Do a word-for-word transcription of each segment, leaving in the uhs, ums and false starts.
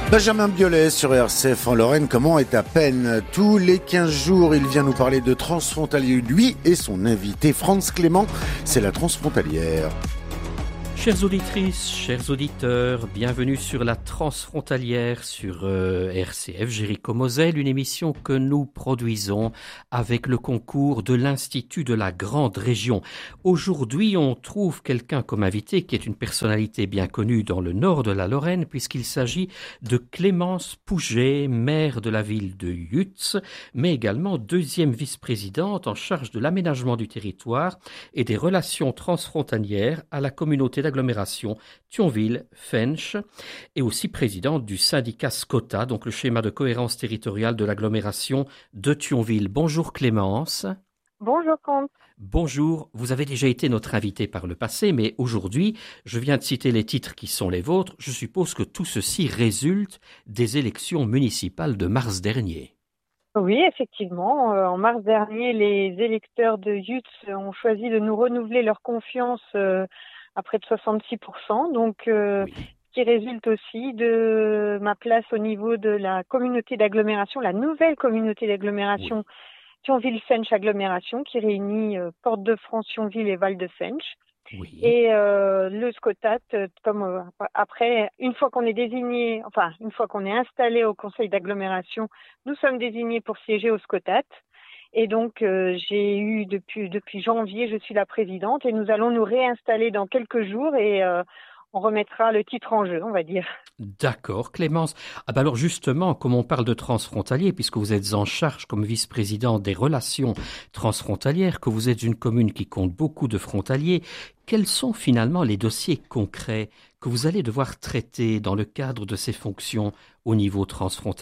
Benjamin Biolay sur R C F en Lorraine, comment est à peine. Tous les quinze jours, il vient nous parler de transfrontalier. Lui et son invité, Franz Clément, c'est la transfrontalière. Chères auditrices, chers auditeurs, bienvenue sur la transfrontalière sur euh, R C F Jéricho Moselle, une émission que nous produisons avec le concours de l'Institut de la Grande Région. Aujourd'hui, on trouve quelqu'un comme invité qui est une personnalité bien connue dans le nord de la Lorraine puisqu'il s'agit de Clémence Pouget, maire de la ville de Yutz, mais également deuxième vice-présidente en charge de l'aménagement du territoire et des relations transfrontalières à la communauté d'agglomération Thionville-Fensch et aussi présidente du syndicat SCOTA, donc le schéma de cohérence territoriale de l'agglomération de Thionville. Bonjour Clémence. Bonjour Comte. Bonjour, vous avez déjà été notre invité par le passé, mais aujourd'hui, je viens de citer les titres qui sont les vôtres. Je suppose que tout ceci résulte des élections municipales de mars dernier. Oui, effectivement. En mars dernier, les électeurs de Yutz ont choisi de nous renouveler leur confiance à près de soixante-six pour cent, donc euh, oui. qui résulte aussi de ma place au niveau de la communauté d'agglomération, la nouvelle communauté d'agglomération oui. Thionville-Fensch agglomération, qui réunit euh, Porte-de-France, Thionville et Val-de-Fensch. Oui. Et euh, le SCOTAT, comme euh, après, une fois qu'on est désigné, enfin une fois qu'on est installé au conseil d'agglomération, nous sommes désignés pour siéger au SCOTAT. Et donc, euh, j'ai eu depuis depuis janvier, je suis la présidente et nous allons nous réinstaller dans quelques jours et euh, on remettra le titre en jeu, on va dire. D'accord, Clémence. Ah ben alors justement, comme on parle de transfrontalier, puisque vous êtes en charge comme vice-présidente des relations transfrontalières, que vous êtes une commune qui compte beaucoup de frontaliers, quels sont finalement les dossiers concrets que vous allez devoir traiter dans le cadre de ces fonctions au niveau transfrontalier ?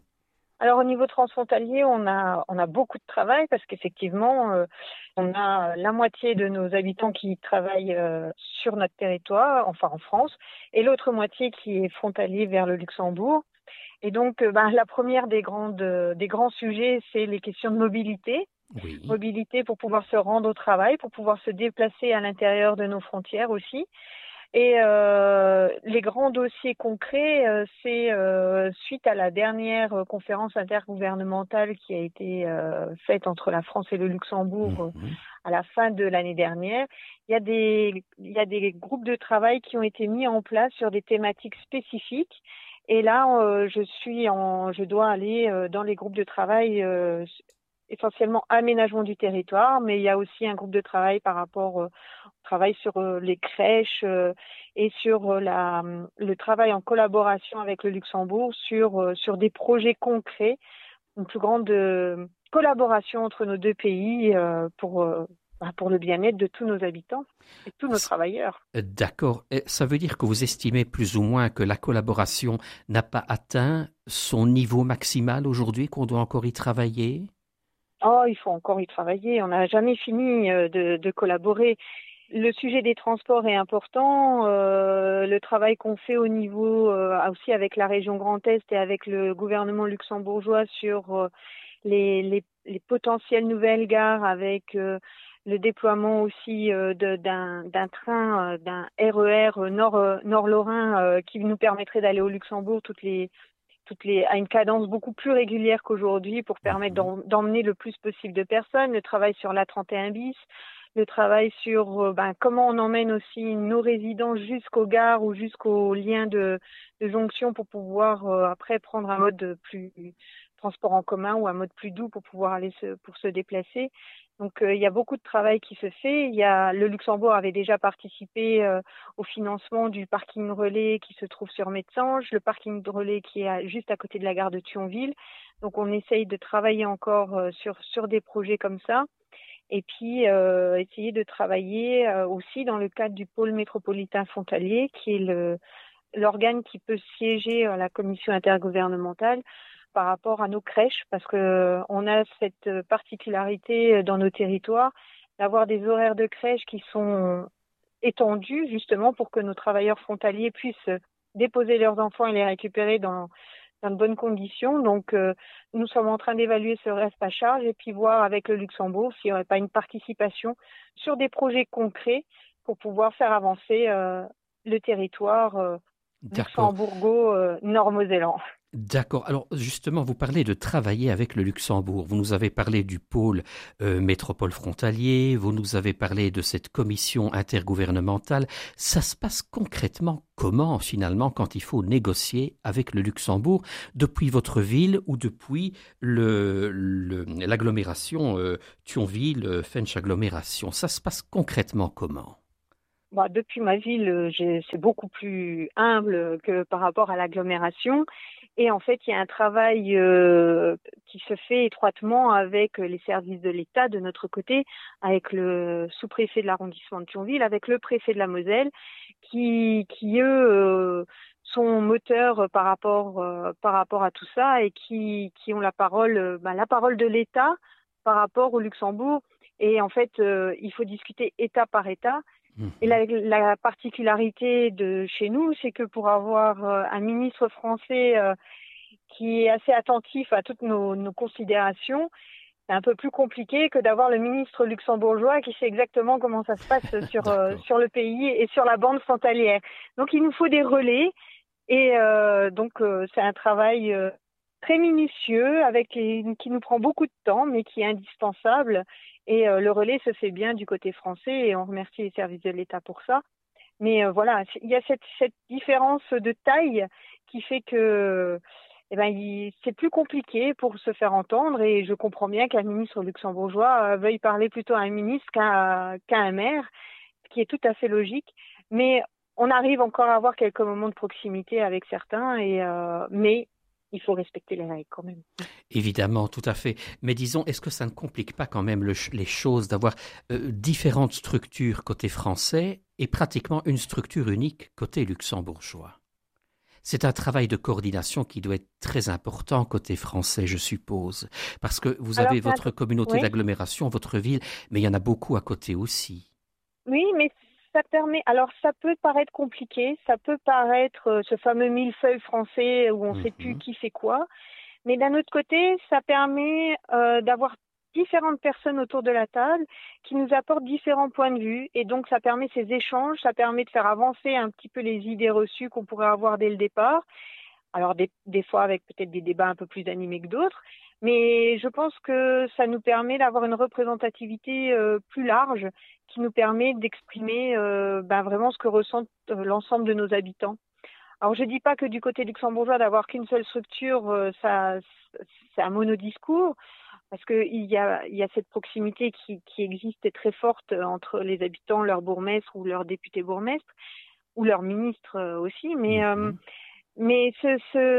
Alors au niveau transfrontalier, on a on a beaucoup de travail parce qu'effectivement, euh, on a la moitié de nos habitants qui travaillent euh, sur notre territoire, enfin en France, et l'autre moitié qui est frontalier vers le Luxembourg. Et donc, euh, ben, la première des grandes des grands sujets, c'est les questions de mobilité. Oui. Mobilité pour pouvoir se rendre au travail, pour pouvoir se déplacer à l'intérieur de nos frontières aussi. Et euh, les grands dossiers concrets, euh, c'est euh, suite à la dernière euh, conférence intergouvernementale qui a été euh, faite entre la France et le Luxembourg euh, Mmh. à la fin de l'année dernière. Il y a des il y a des groupes de travail qui ont été mis en place sur des thématiques spécifiques. Et là, euh, je suis en, je dois aller euh, dans les groupes de travail. Euh, essentiellement aménagement du territoire, mais il y a aussi un groupe de travail par rapport euh, au travail sur euh, les crèches euh, et sur euh, la, le travail en collaboration avec le Luxembourg sur, euh, sur des projets concrets, une plus grande euh, collaboration entre nos deux pays euh, pour, euh, bah, pour le bien-être de tous nos habitants et tous nos C'est... travailleurs. D'accord. Et ça veut dire que vous estimez plus ou moins que la collaboration n'a pas atteint son niveau maximal aujourd'hui, qu'on doit encore y travailler ? Oh, il faut encore y travailler. On n'a jamais fini de, de collaborer. Le sujet des transports est important. Euh, le travail qu'on fait au niveau euh, aussi avec la région Grand Est et avec le gouvernement luxembourgeois sur euh, les, les, les potentielles nouvelles gares, avec euh, le déploiement aussi euh, de, d'un, d'un train, euh, d'un R E R nord, euh, nord-lorrain euh, qui nous permettrait d'aller au Luxembourg toutes les toutes les, à une cadence beaucoup plus régulière qu'aujourd'hui pour permettre d'en, d'emmener le plus possible de personnes, le travail sur l'A trente et un bis, le travail sur euh, ben, comment on emmène aussi nos résidents jusqu'aux gares ou jusqu'aux liens de, de jonction pour pouvoir euh, après prendre un mode plus transport en commun ou un mode plus doux pour pouvoir aller se, pour se déplacer. Donc euh, il y a beaucoup de travail qui se fait. Il y a le Luxembourg avait déjà participé euh, au financement du parking relais qui se trouve sur Metsange, le parking relais qui est à, juste à côté de la gare de Thionville. Donc on essaye de travailler encore euh, sur sur des projets comme ça. Et puis euh, essayer de travailler euh, aussi dans le cadre du pôle métropolitain frontalier, qui est le l'organe qui peut siéger à la commission intergouvernementale par rapport à nos crèches, parce que on a cette particularité dans nos territoires d'avoir des horaires de crèche qui sont étendus justement pour que nos travailleurs frontaliers puissent déposer leurs enfants et les récupérer dans, dans de bonnes conditions. Donc, euh, nous sommes en train d'évaluer ce reste à charge et puis voir avec le Luxembourg s'il n'y aurait pas une participation sur des projets concrets pour pouvoir faire avancer euh, le territoire euh, D'accord. luxembourgo-nord-mosellan. D'accord. Alors justement, vous parlez de travailler avec le Luxembourg. Vous nous avez parlé du pôle euh, métropole frontalier, vous nous avez parlé de cette commission intergouvernementale. Ça se passe concrètement comment finalement quand il faut négocier avec le Luxembourg depuis votre ville ou depuis le, le- l'agglomération euh, Thionville-Fench agglomération? Ça se passe concrètement comment? Bah, depuis ma ville, euh, j'ai- c'est beaucoup plus humble que par rapport à l'agglomération. Et en fait, il y a un travail euh, qui se fait étroitement avec les services de l'État de notre côté, avec le sous-préfet de l'arrondissement de Thionville, avec le préfet de la Moselle, qui, qui eux, euh, sont moteurs par rapport, euh, par rapport à tout ça et qui, qui ont la parole, euh, bah, la parole de l'État par rapport au Luxembourg. Et en fait, euh, il faut discuter État par État. Et Mhm. la, la particularité de chez nous, c'est que pour avoir euh, un ministre français euh, qui est assez attentif à toutes nos, nos considérations, c'est un peu plus compliqué que d'avoir le ministre luxembourgeois qui sait exactement comment ça se passe sur, euh, D'accord. sur le pays et sur la bande frontalière. Donc il nous faut des relais et euh, donc euh, c'est un travail euh, très minutieux avec les, qui nous prend beaucoup de temps mais qui est indispensable. Et euh, le relais se fait bien du côté français et on remercie les services de l'État pour ça. Mais euh, voilà, il y a cette, cette différence de taille qui fait que eh ben, il, c'est plus compliqué pour se faire entendre et je comprends bien qu'un ministre luxembourgeois euh, veuille parler plutôt à un ministre qu'à, qu'à un maire, ce qui est tout à fait logique. Mais on arrive encore à avoir quelques moments de proximité avec certains, et, euh, mais il faut respecter les règles quand même. Évidemment, tout à fait. Mais disons, est-ce que ça ne complique pas quand même le ch- les choses d'avoir euh, différentes structures côté français et pratiquement une structure unique côté luxembourgeois? C'est un travail de coordination qui doit être très important côté français, je suppose, parce que vous Alors, avez c'est un votre tr- communauté oui. d'agglomération, votre ville, mais il y en a beaucoup à côté aussi. Oui, mais ça permet. Alors, ça peut paraître compliqué, ça peut paraître euh, ce fameux millefeuille français où on ne sait plus Mhm, qui fait quoi. Mais d'un autre côté, ça permet euh, d'avoir différentes personnes autour de la table qui nous apportent différents points de vue. Et donc, ça permet ces échanges, ça permet de faire avancer un petit peu les idées reçues qu'on pourrait avoir dès le départ. Alors, des, des fois avec peut-être des débats un peu plus animés que d'autres. Mais je pense que ça nous permet d'avoir une représentativité euh, plus large qui nous permet d'exprimer euh, ben, vraiment ce que ressentent euh, l'ensemble de nos habitants. Alors, je ne dis pas que du côté luxembourgeois, d'avoir qu'une seule structure, euh, ça, c'est un monodiscours, parce qu'il y a, il y a cette proximité qui, qui existe et très forte entre les habitants, leur bourgmestre ou leur député bourgmestre, ou leur ministre euh, aussi. Mais, euh, mhm. mais ce,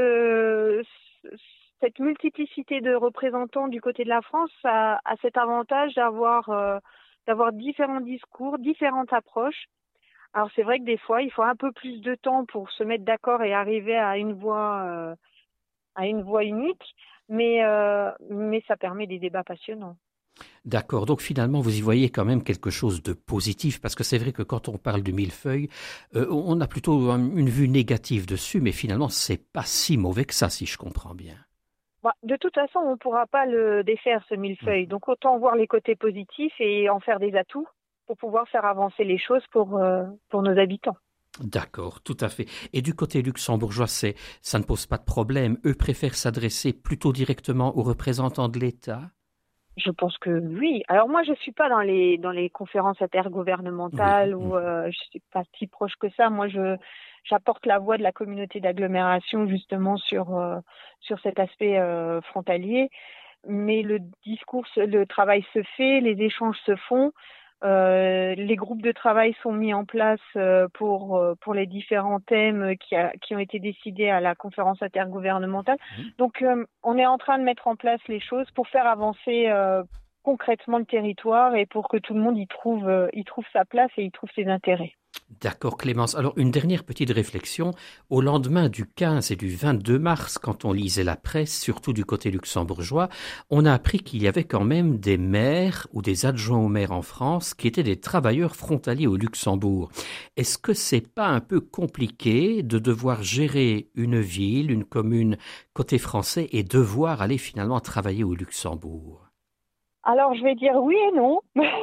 ce, ce- cette multiplicité de représentants du côté de la France a, a cet avantage d'avoir euh, d'avoir différents discours, différentes approches. Alors c'est vrai que des fois, il faut un peu plus de temps pour se mettre d'accord et arriver à une voix, euh, à une voix unique, mais, euh, mais ça permet des débats passionnants. D'accord, donc finalement vous y voyez quand même quelque chose de positif, parce que c'est vrai que quand on parle du millefeuille, euh, on a plutôt un- une vue négative dessus, mais finalement c'est pas si mauvais que ça, si je comprends bien. Bah, de toute façon, on ne pourra pas le défaire, ce millefeuille. Mhm. Donc autant voir les côtés positifs et en faire des atouts pour pouvoir faire avancer les choses pour, euh, pour nos habitants. D'accord, tout à fait. Et du côté luxembourgeois, c'est, ça ne pose pas de problème. Eux préfèrent s'adresser plutôt directement aux représentants de l'État. Je pense que oui. Alors moi, je suis pas dans les dans les conférences Oui. intergouvernementales ou Mhm. euh, je suis pas si proche que ça. Moi, je j'apporte la voix de la communauté d'agglomération justement sur euh, sur cet aspect euh, frontalier. Mais le discours, se- le travail se fait, les échanges se font. Euh, les groupes de travail sont mis en place euh, pour euh, pour les différents thèmes qui a, qui ont été décidés à la conférence intergouvernementale. Mhm. Donc, euh, on est en train de mettre en place les choses pour faire avancer euh, concrètement le territoire et pour que tout le monde y trouve, euh, y trouve sa place et y trouve ses intérêts. D'accord, Clémence. Alors, une dernière petite réflexion. Au lendemain du quinze et du vingt-deux mars, quand on lisait la presse, surtout du côté luxembourgeois, on a appris qu'il y avait quand même des maires ou des adjoints aux maires en France qui étaient des travailleurs frontaliers au Luxembourg. Est-ce que c'est pas un peu compliqué de devoir gérer une ville, une commune côté français et devoir aller finalement travailler au Luxembourg? Alors, je vais dire oui et non.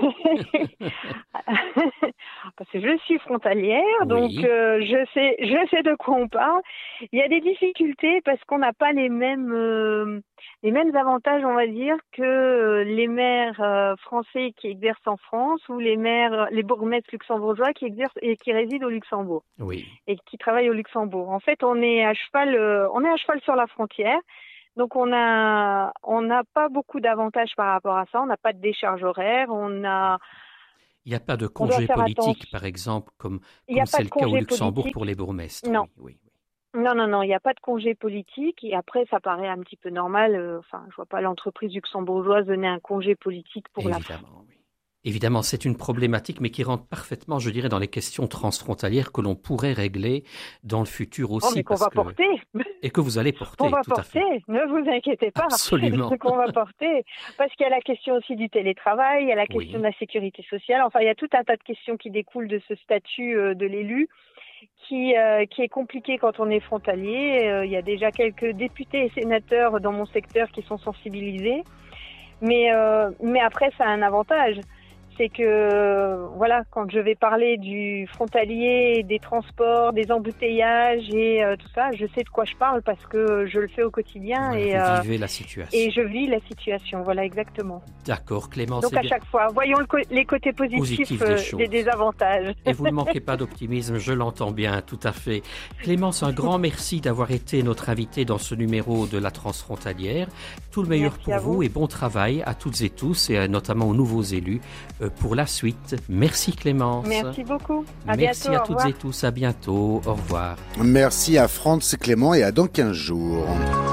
Parce que je suis frontalière, Oui. donc euh, je sais, je sais de quoi on parle. Il y a des difficultés parce qu'on n'a pas les mêmes, euh, les mêmes avantages, on va dire, que euh, les maires euh, français qui exercent en France ou les maires, les bourgmestres luxembourgeois qui exercent et qui résident au Luxembourg Oui. et qui travaillent au Luxembourg. En fait, on est à cheval, euh, on est à cheval sur la frontière. Donc on a on n'a pas beaucoup d'avantages par rapport à ça. On n'a pas de décharge horaire. On a Il n'y a pas de on doit congé faire politique, attention. par exemple, comme Il n'y comme a pas c'est de le cas au congé Luxembourg politique. pour les bourgmestres. Non, Oui, oui, non, non, non. Il n'y a pas de congé politique. Et après, ça paraît un petit peu normal. euh, Enfin, je vois pas l'entreprise luxembourgeoise donner un congé politique pour oui. la. Évidemment, oui. Évidemment, c'est une problématique, mais qui rentre parfaitement, je dirais, dans les questions transfrontalières que l'on pourrait régler dans le futur Oh, aussi, mais qu'on parce va que porter. et que vous allez porter, On va tout à fait. porter, ne vous inquiétez pas, Absolument. c'est qu'on va porter. Parce qu'il y a la question aussi du télétravail, il y a la question Oui. de la sécurité sociale, enfin il y a tout un tas de questions qui découlent de ce statut euh, de l'élu qui, euh, qui est compliqué quand on est frontalier. Euh, il y a déjà quelques députés et sénateurs dans mon secteur qui sont sensibilisés. Mais, euh, mais après, ça a un avantage. C'est que, voilà, quand je vais parler du frontalier, des transports, des embouteillages et euh, tout ça, je sais de quoi je parle parce que je le fais au quotidien. Voilà, et, vous euh, vivez la situation. et je vis la situation, voilà, exactement. D'accord, Clémence. Donc eh à bien, chaque fois, voyons le co- les côtés positifs Positif des euh, choses. des désavantages. Et vous ne manquez pas d'optimisme, je l'entends bien, tout à fait. Clémence, un grand merci d'avoir été notre invitée dans ce numéro de la Transfrontalière. Tout le meilleur Merci pour à vous vous. et bon travail à toutes et tous, et notamment aux nouveaux élus euh, pour la suite. Merci Clémence. Merci beaucoup. À Merci bientôt. à Au toutes revoir. et tous, à bientôt, au revoir. Merci à Franz Clément et à dans quinze jours.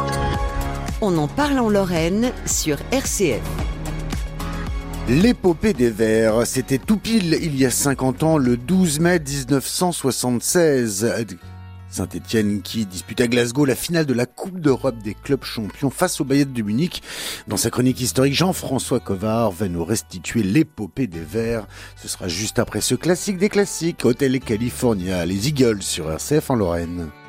On en parle en Lorraine sur R C F. L'épopée des Verts, c'était tout pile il y a cinquante ans, le douze mai dix-neuf cent soixante-seize. Saint-Étienne qui dispute à Glasgow la finale de la Coupe d'Europe des clubs champions face au Bayern de Munich. Dans sa chronique historique, Jean-François Covard va nous restituer l'épopée des Verts. Ce sera juste après ce classique des classiques, Hotel California, les Eagles sur R C F en Lorraine.